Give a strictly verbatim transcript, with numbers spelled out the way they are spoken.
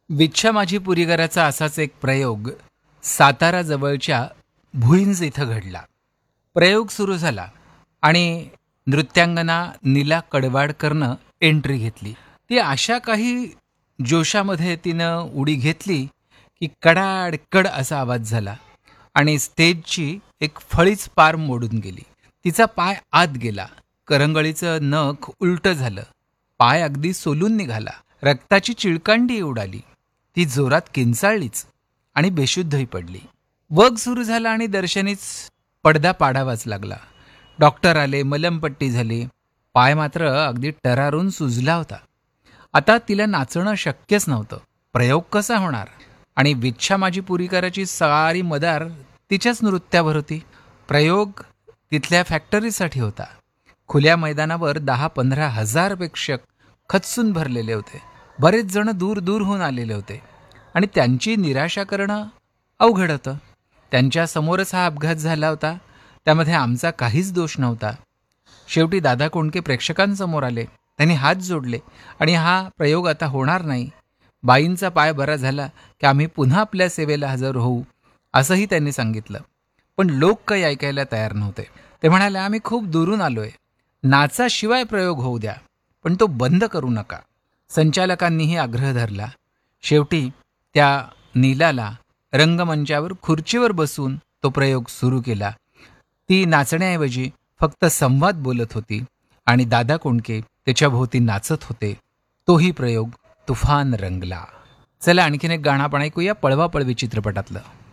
विच्छा माझी पुरीकराचा असाच एक प्रयोग सातारा जवळच्या भुईंज इथं घडला. प्रयोग सुरू झाला आणि नृत्यांगना नीला कडवाडकरनं एंट्री घेतली. ती अशा काही जोशामध्ये तिनं उडी घेतली की कडाड कड असा आवाज झाला आणि स्टेजची एक फळीच पार मोडून गेली. तिचा पाय आत गेला, करंगळीचं नख उलटं झालं, पाय अगदी सोलून निघाला, रक्ताची चिळकांडी उडाली. ती जोरात किंचाळलीच आणि बेशुद्धही पडली. वग सुरू झाला आणि दर्शनीच पडदा पाडावाच लागला. डॉक्टर आले, मलमपट्टी झाली. पाय मात्र अगदी टरारून सुजला होता. आता तिला नाचणं शक्यच नव्हतं. प्रयोग कसा होणार? आणि विच्छा माझी पुरीकराची सारी मदार तिच्याच नृत्यावर होती. प्रयोग तिथल्या फॅक्टरीसाठी होता. खुल्या मैदानावर दहा पंधरा हजार प्रेक्षक खचून भरलेले होते. बरेच जण दूर दूरहून आलेले होते आणि त्यांची निराशा करणं अवघड होतं. त्यांच्या समोरच हा अपघात झाला होता. त्यामध्ये आमचा काहीच दोष नव्हता. शेवटी दादा कोंडके प्रेक्षकांसमोर आले. त्यांनी हात जोडले आणि हा प्रयोग आता होणार नाही. बाईंचा पाय बरा झाला की आम्ही पुन्हा आपल्या सेवेला हजर होऊ असंही त्यांनी सांगितलं. पण लोक काही ऐकायला तयार नव्हते. ते म्हणाले, आम्ही खूप दुरून आलोय, नाचाशिवाय प्रयोग होऊ द्या, पण तो बंद करू नका. संचालकांनीही आग्रह धरला. शेवटी त्या नीलाला रंगमंचावर खुर्चीवर बसून तो प्रयोग सुरू केला. ती नाचण्याऐवजी फक्त संवाद बोलत होती आणि दादा कोंडके त्याच्या भोवती नाचत होते. तोही प्रयोग तुफान रंगला. चला आणखीन एक गाणं आपण ऐकूया पळवा पळवी चित्रपटातलं.